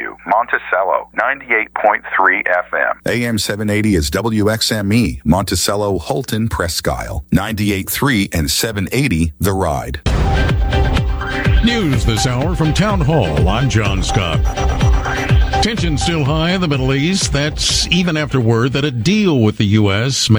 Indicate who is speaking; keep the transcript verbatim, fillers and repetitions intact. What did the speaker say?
Speaker 1: W, Monticello, ninety-eight point three F M.
Speaker 2: A M seven eighty is W X M E, Monticello, Holton, Presque Isle, ninety-eight point three and seven eighty The Ride.
Speaker 3: News this hour from Town Hall. I'm John Scott. Tension still high in the Middle East. That's even after word that a deal with the U S may